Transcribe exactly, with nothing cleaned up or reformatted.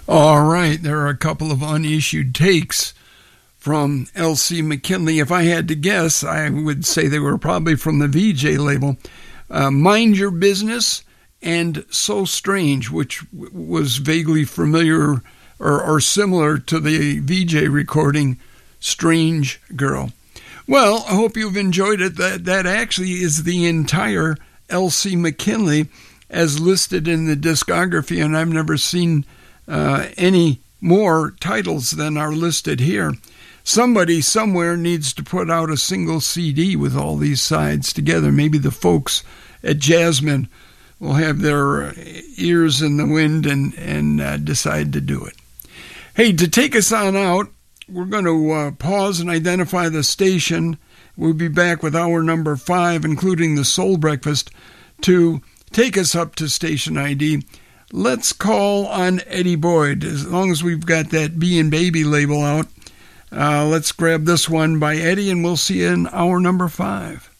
All right, there are a couple of unissued takes from L C McKinley. If I had to guess, I would say they were probably from the V J label. Uh, Mind Your Business and So Strange, which w- was vaguely familiar or, or similar to the V J recording, Strange Girl. Well, I hope you've enjoyed it. That, that actually is the entire L C McKinley as listed in the discography, and I've never seen uh, any more titles than are listed here. Somebody somewhere needs to put out a single C D with all these sides together. Maybe the folks at Jasmine will have their ears in the wind and, and uh, decide to do it. Hey, to take us on out, we're going to uh, pause and identify the station. We'll be back with hour number five, including the Soul Breakfast, to take us up to station I D. Let's call on Eddie Boyd. As long as we've got that Bee and Baby label out, uh, let's grab this one by Eddie, and we'll see you in hour number five.